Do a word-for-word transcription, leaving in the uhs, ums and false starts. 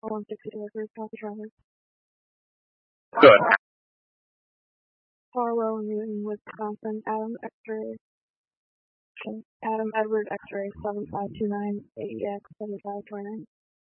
one sixty-four for Copy Travis. Good. Harlow, Newton, Wisconsin, Adam X-ray, Adam Edward X-ray, seven five two nine, A E X, seven five two nine.